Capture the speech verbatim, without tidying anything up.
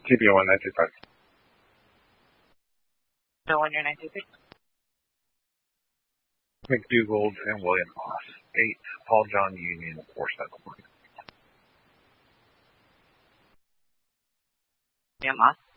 T B O one nine two five. So one your nine two six. McDougald and William Moss. eight Paul John Union four seven. William Moss.